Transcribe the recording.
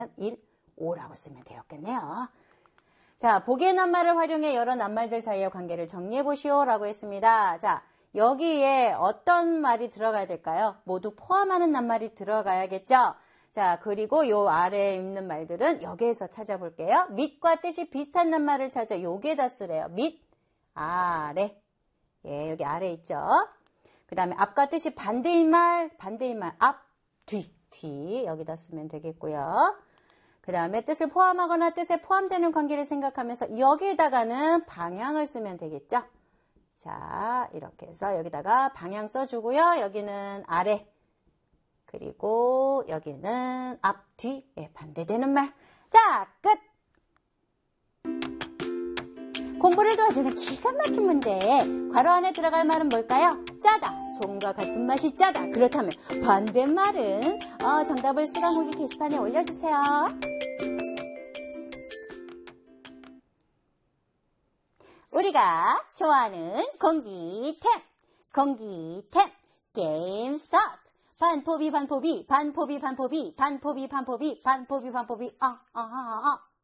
1, 5라고 쓰면 되었겠네요. 자, 보기의 낱말을 활용해 여러 낱말들 사이의 관계를 정리해 보시오 라고 했습니다. 자, 여기에 어떤 말이 들어가야 될까요? 모두 포함하는 낱말이 들어가야겠죠? 자, 그리고 요 아래에 있는 말들은 여기에서 찾아볼게요. 밑과 뜻이 비슷한 낱말을 찾아 여기에다 쓰래요. 밑, 아래. 예, 여기 아래 있죠? 그 다음에 앞과 뜻이 반대인 말, 앞, 뒤 여기다 쓰면 되겠고요. 그 다음에 뜻을 포함하거나 뜻에 포함되는 관계를 생각하면서 여기에다가는 방향을 쓰면 되겠죠? 자, 이렇게 해서 여기다가 방향 써주고요. 여기는 아래. 그리고 여기는 앞, 뒤. 예, 반대되는 말. 자, 끝! 공부를 도와주는 기가 막힌 문제. 괄호 안에 들어갈 말은 뭘까요? 짜다. 솜과 같은 맛이 짜다. 그렇다면 반대말은 정답을 수강 후기 게시판에 올려주세요. 우리가 좋아하는 공기템 게임 스타트. 반포비